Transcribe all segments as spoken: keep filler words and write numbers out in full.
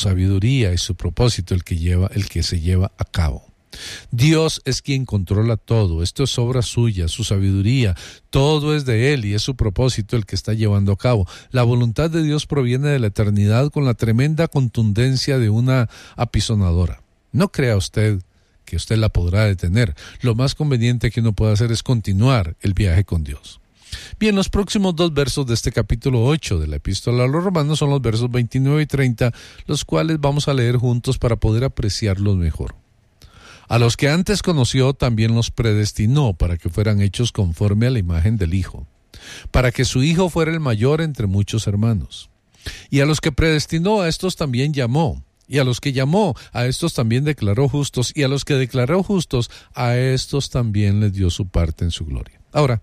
sabiduría y su propósito el que lleva, el que se lleva a cabo. Dios es quien controla todo, esto es obra suya, su sabiduría, todo es de Él y es su propósito el que está llevando a cabo. La voluntad de Dios proviene de la eternidad con la tremenda contundencia de una apisonadora. No crea usted que usted la podrá detener. Lo más conveniente que uno puede hacer es continuar el viaje con Dios. Bien, los próximos dos versos de este capítulo ocho de la Epístola a los Romanos son los versos veintinueve y treinta, los cuales vamos a leer juntos para poder apreciarlos mejor. A los que antes conoció también los predestinó para que fueran hechos conforme a la imagen del Hijo, para que su Hijo fuera el mayor entre muchos hermanos. Y a los que predestinó, a estos también llamó, y a los que llamó, a estos también declaró justos, y a los que declaró justos, a estos también les dio su parte en su gloria. Ahora,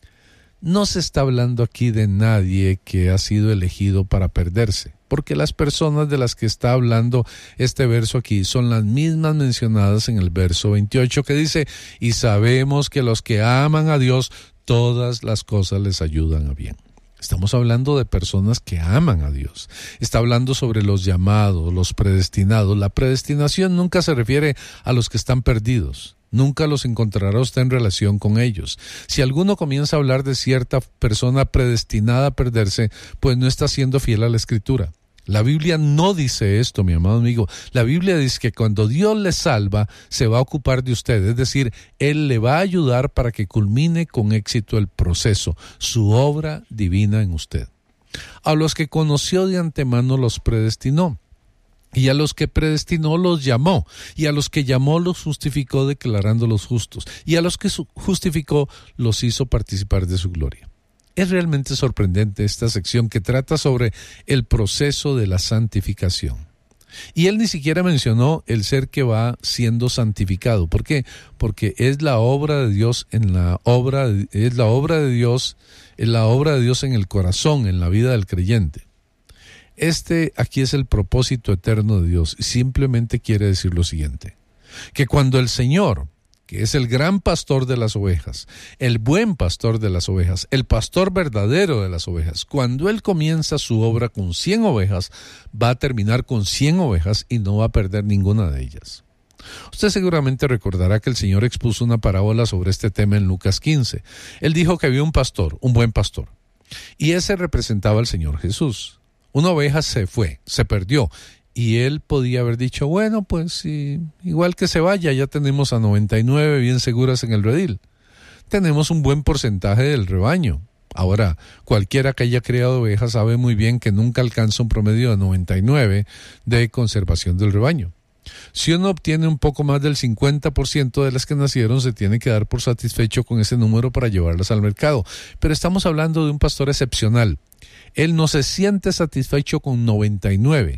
no se está hablando aquí de nadie que ha sido elegido para perderse, porque las personas de las que está hablando este verso aquí son las mismas mencionadas en el verso veintiocho, que dice: y sabemos que los que aman a Dios, todas las cosas les ayudan a bien. Estamos hablando de personas que aman a Dios. Está hablando sobre los llamados, los predestinados. La predestinación nunca se refiere a los que están perdidos. Nunca los encontrará usted en relación con ellos. Si alguno comienza a hablar de cierta persona predestinada a perderse, pues no está siendo fiel a la Escritura. La Biblia no dice esto, mi amado amigo. La Biblia dice que cuando Dios le salva, se va a ocupar de usted. Es decir, Él le va a ayudar para que culmine con éxito el proceso, su obra divina en usted. A los que conoció de antemano los predestinó. Y a los que predestinó los llamó, y a los que llamó los justificó declarándolos justos, y a los que justificó los hizo participar de su gloria. Es realmente sorprendente esta sección que trata sobre el proceso de la santificación. Y él ni siquiera mencionó el ser que va siendo santificado. ¿Por qué? Porque es la obra de Dios en la obra, es la obra de Dios, es la obra de Dios en el corazón, en la vida del creyente. Este aquí es el propósito eterno de Dios y simplemente quiere decir lo siguiente: que cuando el Señor, que es el gran pastor de las ovejas, el buen pastor de las ovejas, el pastor verdadero de las ovejas, cuando Él comienza su obra con cien ovejas, va a terminar con cien ovejas y no va a perder ninguna de ellas. Usted seguramente recordará que el Señor expuso una parábola sobre este tema en Lucas quince. Él dijo que había un pastor, un buen pastor, y ese representaba al Señor Jesús. Una oveja se fue, se perdió, y él podía haber dicho: bueno, pues sí, igual que se vaya, ya tenemos a noventa y nueve bien seguras en el redil. Tenemos un buen porcentaje del rebaño. Ahora, cualquiera que haya criado ovejas sabe muy bien que nunca alcanza un promedio de noventa y nueve de conservación del rebaño. Si uno obtiene un poco más del cincuenta por ciento de las que nacieron, se tiene que dar por satisfecho con ese número para llevarlas al mercado. Pero estamos hablando de un pastor excepcional. Él no se siente satisfecho con noventa y nueve.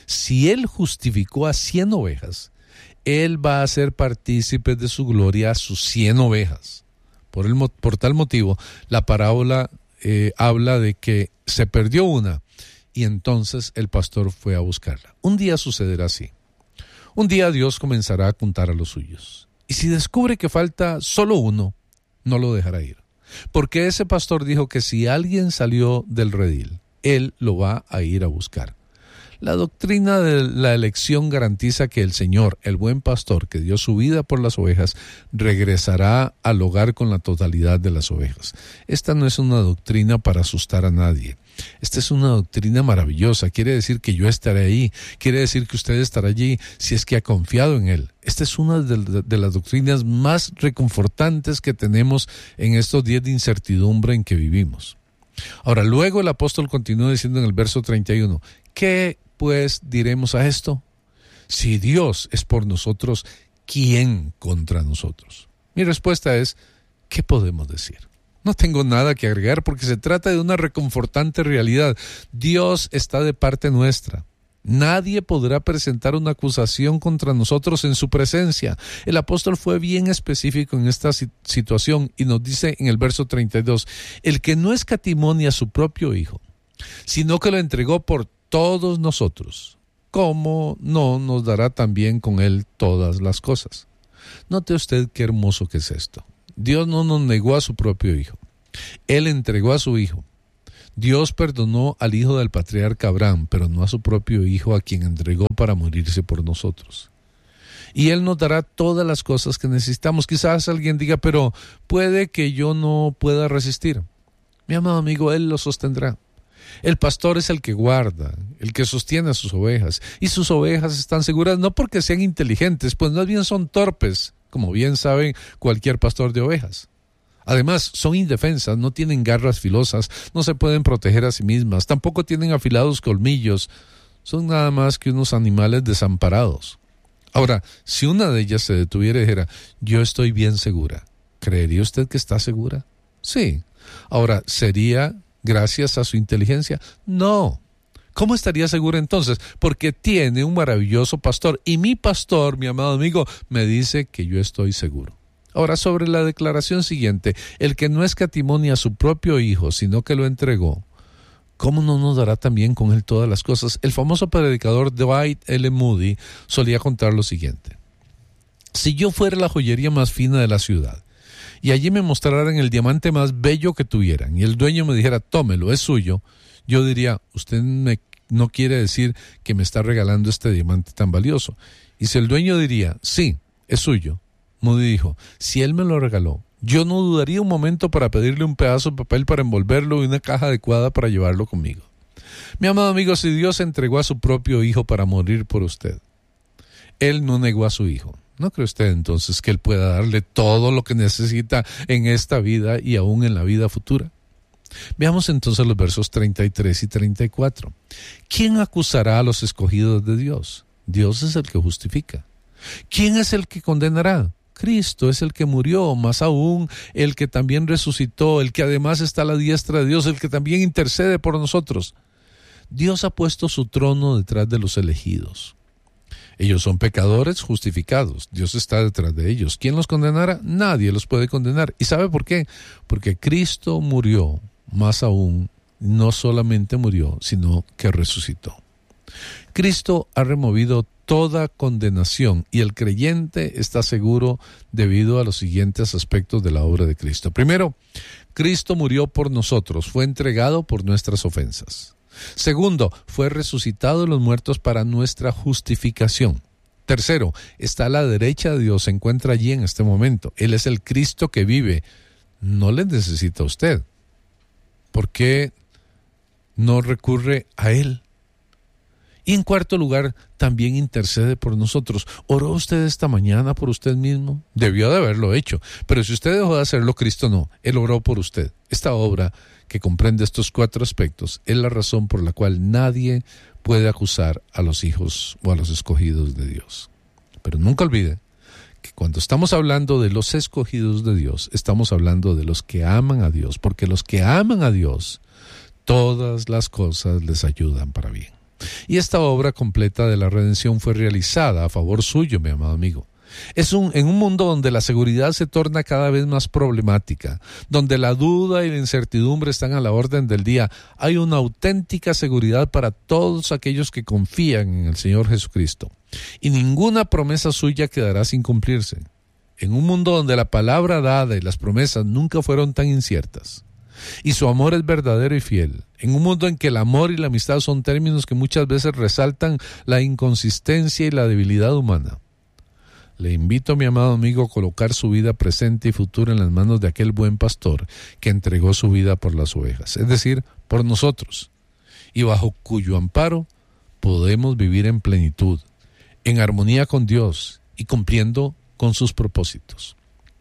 Si Él justificó a cien ovejas, Él va a hacer partícipes de su gloria a sus cien ovejas. Por, el, por tal motivo, la parábola eh, habla de que se perdió una y entonces el pastor fue a buscarla. Un día sucederá así. Un día Dios comenzará a contar a los suyos. Y si descubre que falta solo uno, no lo dejará ir. Porque ese pastor dijo que si alguien salió del redil, él lo va a ir a buscar. La doctrina de la elección garantiza que el Señor, el buen pastor que dio su vida por las ovejas, regresará al hogar con la totalidad de las ovejas. Esta no es una doctrina para asustar a nadie. Esta es una doctrina maravillosa. Quiere decir que yo estaré ahí. Quiere decir que usted estará allí si es que ha confiado en Él. Esta es una de, de las doctrinas más reconfortantes que tenemos en estos días de incertidumbre en que vivimos. Ahora, luego el apóstol continúa diciendo en el verso treinta y uno, ¿qué pues diremos a esto? Si Dios es por nosotros, ¿quién contra nosotros? Mi respuesta es, ¿qué podemos decir? No tengo nada que agregar porque se trata de una reconfortante realidad. Dios está de parte nuestra. Nadie podrá presentar una acusación contra nosotros en su presencia. El apóstol fue bien específico en esta situación y nos dice en el verso treinta y dos, el que no escatimó ni a su propio Hijo, sino que lo entregó por todos nosotros, ¿cómo no nos dará también con Él todas las cosas? Note usted qué hermoso que es esto. Dios no nos negó a su propio Hijo. Él entregó a su Hijo. Dios perdonó al hijo del patriarca Abraham, pero no a su propio hijo, a quien entregó para morirse por nosotros. Y Él nos dará todas las cosas que necesitamos. Quizás alguien diga, pero puede que yo no pueda resistir. Mi amado amigo, Él lo sostendrá. El pastor es el que guarda, el que sostiene a sus ovejas. Y sus ovejas están seguras no porque sean inteligentes, pues más bien son torpes, como bien saben cualquier pastor de ovejas. Además, son indefensas, no tienen garras filosas, no se pueden proteger a sí mismas, tampoco tienen afilados colmillos, son nada más que unos animales desamparados. Ahora, si una de ellas se detuviera y dijera, yo estoy bien segura, ¿creería usted que está segura? Sí. Ahora, ¿sería gracias a su inteligencia? No. ¿Cómo estaría segura entonces? Porque tiene un maravilloso pastor, y mi pastor, mi amado amigo, me dice que yo estoy seguro. Ahora, sobre la declaración siguiente, el que no escatimó ni a su propio hijo, sino que lo entregó, ¿cómo no nos dará también con él todas las cosas? El famoso predicador Dwight L. Moody solía contar lo siguiente: si yo fuera la joyería más fina de la ciudad, y allí me mostraran el diamante más bello que tuvieran, y el dueño me dijera, tómelo, es suyo, yo diría, usted me, no quiere decir que me está regalando este diamante tan valioso. Y si el dueño diría, sí, es suyo, Moody dijo, si él me lo regaló, yo no dudaría un momento para pedirle un pedazo de papel para envolverlo y una caja adecuada para llevarlo conmigo. Mi amado amigo, si Dios entregó a su propio hijo para morir por usted, Él no negó a su hijo. ¿No cree usted entonces que Él pueda darle todo lo que necesita en esta vida y aún en la vida futura? Veamos entonces los versos treinta y tres y treinta y cuatro. ¿Quién acusará a los escogidos de Dios? Dios es el que justifica. ¿Quién es el que condenará? Cristo es el que murió, más aún el que también resucitó, el que además está a la diestra de Dios, el que también intercede por nosotros. Dios ha puesto su trono detrás de los elegidos. Ellos son pecadores justificados. Dios está detrás de ellos. ¿Quién los condenará? Nadie los puede condenar. ¿Y sabe por qué? Porque Cristo murió, más aún, no solamente murió, sino que resucitó. Cristo ha removido toda condenación y el creyente está seguro debido a los siguientes aspectos de la obra de Cristo. Primero, Cristo murió por nosotros, fue entregado por nuestras ofensas. Segundo, fue resucitado de los muertos para nuestra justificación. Tercero, está a la derecha de Dios, se encuentra allí en este momento. Él es el Cristo que vive. No le necesita a usted. ¿Por qué no recurre a Él? Y en cuarto lugar, también intercede por nosotros. ¿Oró usted esta mañana por usted mismo? Debió de haberlo hecho. Pero si usted dejó de hacerlo, Cristo no. Él oró por usted. Esta obra, que comprende estos cuatro aspectos, es la razón por la cual nadie puede acusar a los hijos o a los escogidos de Dios. Pero nunca olvide que cuando estamos hablando de los escogidos de Dios, estamos hablando de los que aman a Dios, porque los que aman a Dios, todas las cosas les ayudan para bien. Y esta obra completa de la redención fue realizada a favor suyo, mi amado amigo. Es un, en un mundo donde la seguridad se torna cada vez más problemática, donde la duda y la incertidumbre están a la orden del día, hay una auténtica seguridad para todos aquellos que confían en el Señor Jesucristo. Y ninguna promesa suya quedará sin cumplirse. En un mundo donde la palabra dada y las promesas nunca fueron tan inciertas, y su amor es verdadero y fiel, en un mundo en que el amor y la amistad son términos que muchas veces resaltan la inconsistencia y la debilidad humana, le invito, mi amado amigo, a colocar su vida presente y futura en las manos de aquel buen pastor que entregó su vida por las ovejas, es decir, por nosotros, y bajo cuyo amparo podemos vivir en plenitud, en armonía con Dios y cumpliendo con sus propósitos.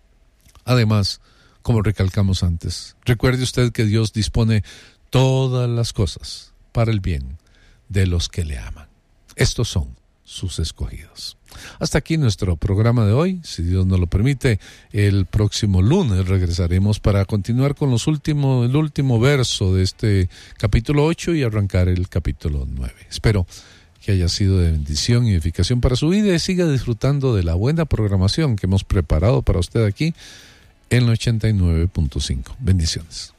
Además, como recalcamos antes, recuerde usted que Dios dispone todas las cosas para el bien de los que le aman. Estos son sus escogidos. Hasta aquí nuestro programa de hoy. Si Dios nos lo permite, el próximo lunes regresaremos para continuar con los últimos, el último verso de este capítulo ocho y arrancar el capítulo nueve. Espero que haya sido de bendición y edificación para su vida y siga disfrutando de la buena programación que hemos preparado para usted aquí en el ochenta y nueve punto cinco. Bendiciones.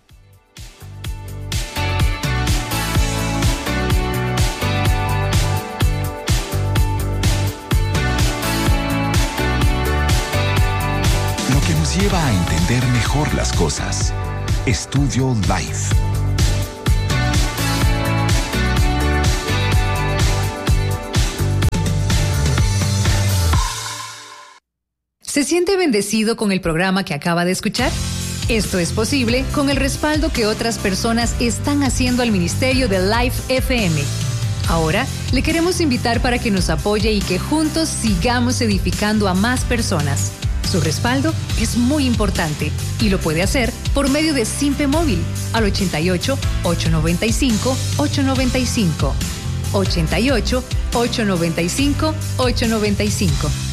Lo que nos lleva a entender mejor las cosas. Estudio Life. ¿Se siente bendecido con el programa que acaba de escuchar? Esto es posible con el respaldo que otras personas están haciendo al ministerio de Life F M. Ahora, le queremos invitar para que nos apoye y que juntos sigamos edificando a más personas. Su respaldo es muy importante y lo puede hacer por medio de Simpe Móvil al ochenta y ocho, ochocientos noventa y cinco, ochocientos noventa y cinco. ochenta y ocho, ochocientos noventa y cinco, ochocientos noventa y cinco.